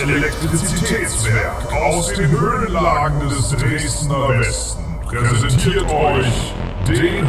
Elektrizitätswerk aus den Höhenlagen des Dresdner Westen präsentiert euch den